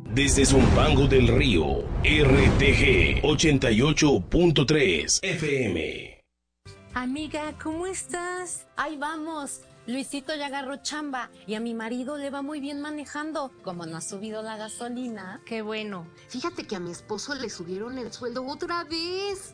Desde Zumpango del Río, RTG 88.3 FM. Amiga, ¿cómo estás? Ahí vamos. Luisito ya agarró chamba y a mi marido le va muy bien manejando. Como no ha subido la gasolina. Qué bueno. Fíjate que a mi esposo le subieron el sueldo otra vez.